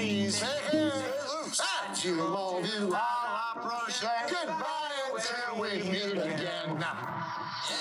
please. To all of you, I'll approach that. Goodbye until we meet again.